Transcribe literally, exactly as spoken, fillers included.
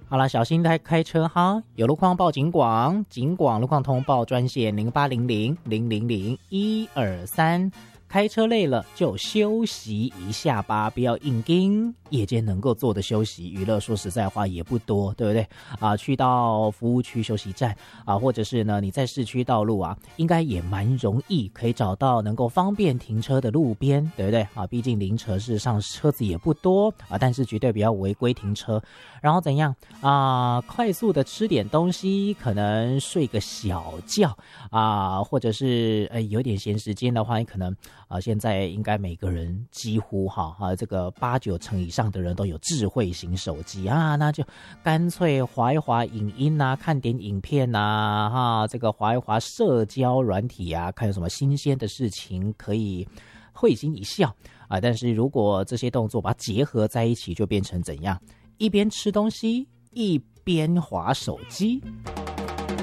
好了，小心开开车哈！有路况报警广，警广路况通报专线零八零零零零零一二三。开车累了就休息一下吧，不要硬盯。夜间能够做的休息娱乐，说实在话也不多，对不对啊？去到服务区休息站啊，或者是呢你在市区道路啊，应该也蛮容易可以找到能够方便停车的路边，对不对啊？毕竟凌晨事实上车子也不多啊，但是绝对不要违规停车。然后怎样啊？快速的吃点东西，可能睡个小觉啊，或者是呃有点闲时间的话，你可能啊，现在应该每个人几乎哈啊这个八九成以上的人都有智慧型手机啊，那就干脆滑一滑影音啊，看点影片啊，哈，这个滑一滑社交软体啊，看有什么新鲜的事情可以会心一笑啊。但是如果这些动作把它结合在一起，就变成怎样？一边吃东西一边滑手机。